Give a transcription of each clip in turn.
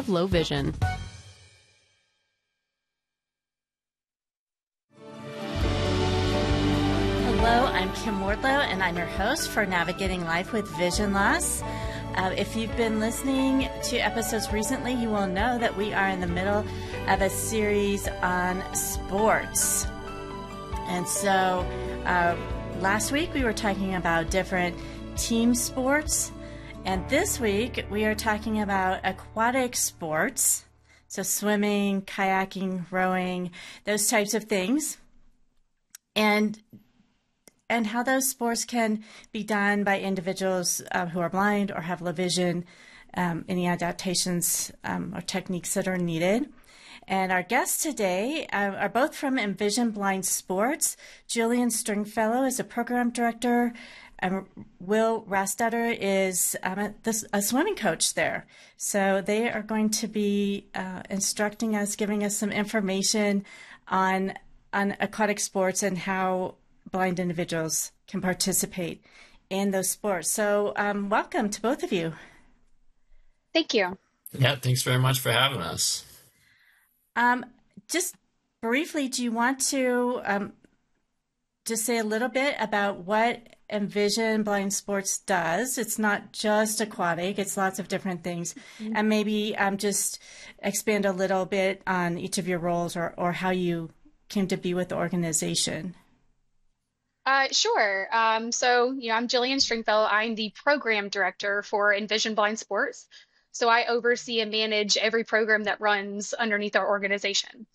have low vision. Hello, I'm Kim Wardlow, and I'm your host for Navigating Life with Vision Loss. If you've been listening to episodes recently, you will know that we are in the middle of a series on sports. And so last week we were talking about different team sports, and this week we are talking about aquatic sports, so swimming, kayaking, rowing, those types of things, and how those sports can be done by individuals who are blind or have low vision, any adaptations or techniques that are needed. And our guests today are both from Envision Blind Sports. Jillian Stringfellow is a program director, and Will Rastetter is a swimming coach there. So they are going to be instructing us, giving us some information on aquatic sports and how blind individuals can participate in those sports. So welcome to both of you. Thank you. Yeah, thanks very much for having us. Just briefly, do you want to just say a little bit about what Envision Blind Sports does? It's not just aquatic, it's lots of different things. Mm-hmm. And maybe just expand a little bit on each of your roles or how you came to be with the organization. Sure. So, I'm Jillian Stringfellow. I'm the program director for Envision Blind Sports. So I oversee and manage every program that runs underneath our organization.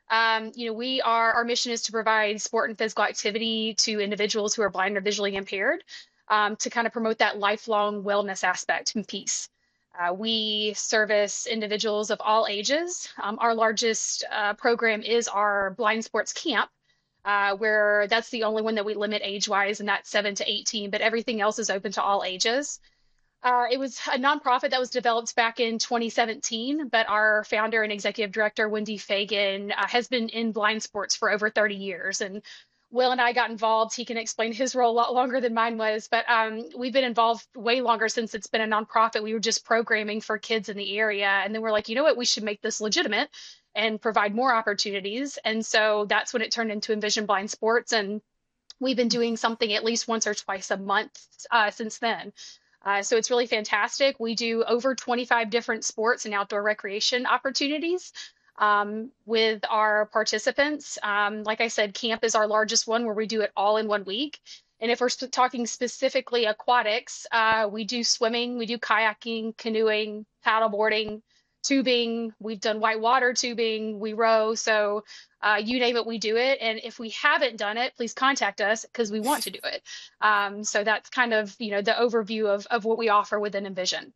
Our mission is to provide sport and physical activity to individuals who are blind or visually impaired, to kind of promote that lifelong wellness aspect and piece. We service individuals of all ages. Our largest program is our blind sports camp, where that's the only one that we limit age-wise, and that's 7 to 18, but everything else is open to all ages. It was a nonprofit that was developed back in 2017, but our founder and executive director, Wendy Fagan, has been in blind sports for over 30 years. And Will and I got involved. He can explain his role a lot longer than mine was, but we've been involved way longer since it's been a nonprofit. We were just programming for kids in the area. And then we're like, you know what, we should make this legitimate and provide more opportunities. And so that's when it turned into Envision Blind Sports. And we've been doing something at least once or twice a month since then. So it's really fantastic. We do over 25 different sports and outdoor recreation opportunities with our participants. Like I said, camp is our largest one, where we do it all in 1 week. And if we're talking specifically aquatics, we do swimming, we do kayaking, canoeing, paddleboarding, tubing. We've done whitewater tubing, we row. So you name it, we do it. And if we haven't done it, please contact us because we want to do it. So that's kind of, the overview of what we offer within Envision.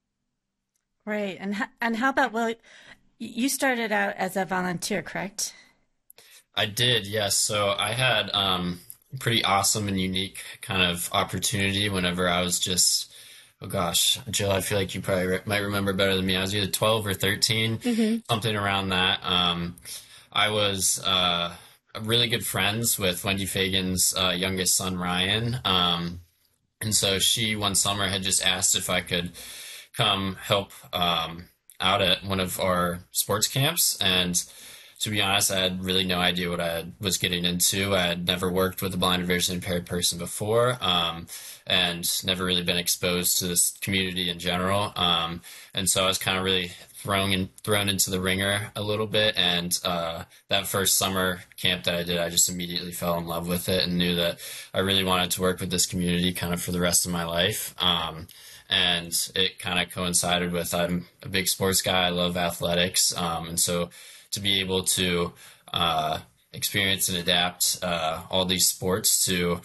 Right. And how about, well, you started out as a volunteer, correct? I did, yes. So I had a pretty awesome and unique kind of opportunity whenever I was just, oh gosh, Jill, I feel like you probably might remember better than me. I was either 12 or 13, something around that. I was really good friends with Wendy Fagan's youngest son, Ryan. And so she, one summer, had just asked if I could come help out at one of our sports camps. And to be honest, I had really no idea what I was getting into. I had never worked with a blind or visually impaired person before, and never really been exposed to this community in general. And so I was kind of really thrown into the ringer a little bit. And that first summer camp that I did, I just immediately fell in love with it and knew that I really wanted to work with this community kind of for the rest of my life. And it kind of coincided with, I'm a big sports guy. I love athletics. And so to be able to experience and adapt all these sports to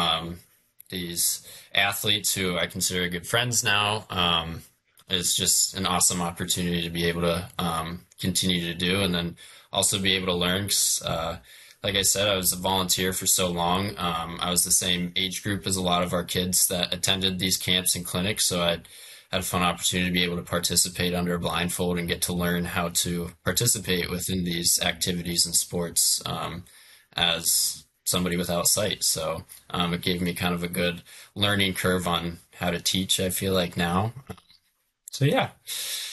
these athletes who I consider good friends now is just an awesome opportunity to be able to continue to do, and then also be able to learn. 'Cause, like I said, I was a volunteer for so long. I was the same age group as a lot of our kids that attended these camps and clinics, so I had a fun opportunity to be able to participate under a blindfold and get to learn how to participate within these activities and sports as somebody without sight. So it gave me kind of a good learning curve on how to teach, I feel like now. So yeah.